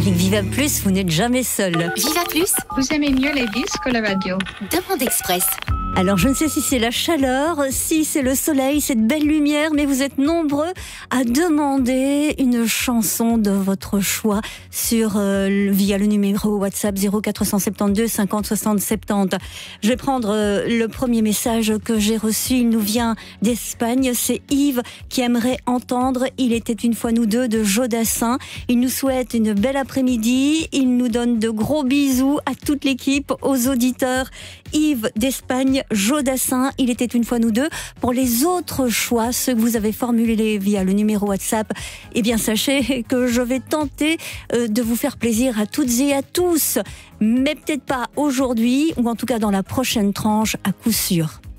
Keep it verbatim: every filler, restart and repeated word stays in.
Avec Viva Plus, vous n'êtes jamais seul. Viva Plus, vous aimez mieux les bus que la radio. Demande Express. Alors, je ne sais si c'est la chaleur, si c'est le soleil, cette belle lumière, mais vous êtes nombreux à demander une chanson de votre choix sur euh, via le numéro WhatsApp zéro quatre cent soixante-douze cinquante soixante soixante-dix. Je vais prendre euh, le premier message que j'ai reçu. Il nous vient d'Espagne. C'est Yves qui aimerait entendre « Il était une fois nous deux » de Jodassin. Il nous souhaite une belle après-midi. Il nous donne de gros bisous à toute l'équipe, aux auditeurs. Yves d'Espagne, Jodassin, il était une fois nous deux. Pour les autres choix, ceux que vous avez formulés via le numéro WhatsApp, eh bien sachez que je vais tenter euh, de vous faire plaisir à toutes et à tous, mais peut-être pas aujourd'hui, ou en tout cas dans la prochaine tranche, à coup sûr.